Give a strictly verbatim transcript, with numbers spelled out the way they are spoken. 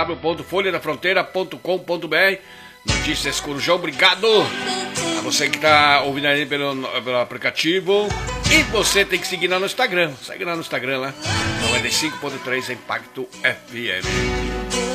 w ponto folha da fronteira ponto com ponto b r. Notícias Corujão, obrigado a você que está ouvindo aí pelo, pelo aplicativo. E você tem que seguir lá no Instagram. Segue lá no Instagram, lá. noventa e cinco ponto três Impacto F M.